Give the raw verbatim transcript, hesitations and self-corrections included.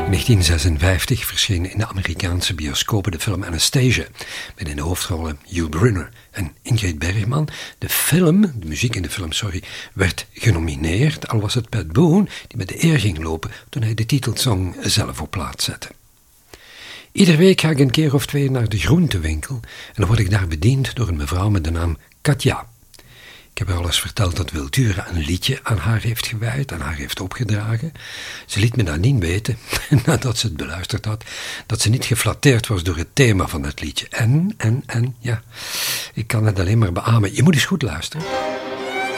negentien zesenvijftig verscheen in de Amerikaanse bioscopen de film Anastasia, met in de hoofdrollen Hugh Brunner en Ingrid Bergman. De film, de muziek in de film, sorry, werd genomineerd, al was het Pat Boone die met de eer ging lopen toen hij de titelsong zelf op plaats zette. Iedere week ga ik een keer of twee naar de groentewinkel en dan word ik daar bediend door een mevrouw met de naam Katja. Ik heb haar al eens verteld dat Wiltura een liedje aan haar heeft gewijd, aan haar heeft opgedragen. Ze liet me dan niet weten, nadat ze het beluisterd had, dat ze niet geflatteerd was door het thema van het liedje. En, en, en, ja, ik kan het alleen maar beamen. Je moet eens goed luisteren.